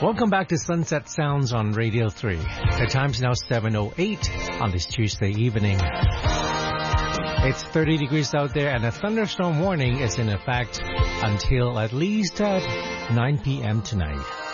Welcome back to Sunset Sounds on Radio 3. The time's now 7:08 on this Tuesday evening. It's 30 degrees out there and a thunderstorm warning is in effect until at least 9 p.m. tonight.